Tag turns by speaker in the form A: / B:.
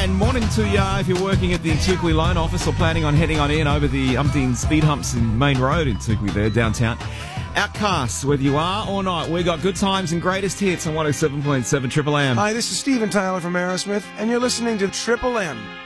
A: And morning to you if you're working at the Intukui Loan Office or planning on heading on in over the umpteen speed humps in Main Road in Intukui there, downtown. Outcasts, whether you are or not, we got good times and greatest hits on 107.7 Triple M.
B: Hi, this is Steven Tyler from Aerosmith, and you're listening to Triple M.